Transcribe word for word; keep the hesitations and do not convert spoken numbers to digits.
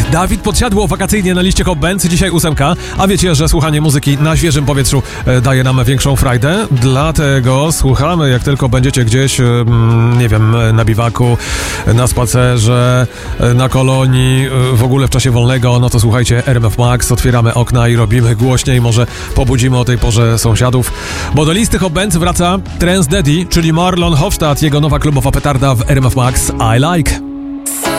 Dawid Podsiadło wakacyjnie na liście Hot Bands, dzisiaj ósemka, a wiecie, że słuchanie muzyki na świeżym powietrzu e, daje nam większą frajdę, dlatego słuchamy, jak tylko będziecie gdzieś, e, nie wiem, na biwaku, na spacerze, e, na kolonii, e, w ogóle w czasie wolnego, no to słuchajcie R M F Max, otwieramy okna i robimy głośniej, może pobudzimy o tej porze sąsiadów, bo do listy Hot Bands wraca Trance Daddy, czyli Marlon Hofstadt, jego nowa klubowa petarda w R M F Max I Like.